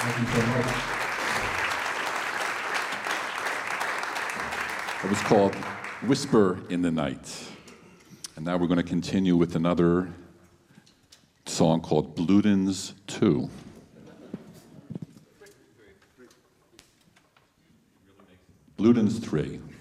Thank you so much. It was called Whisper in the Night. And now we're going to continue with another song called Bluden's 2. Bluden's 3.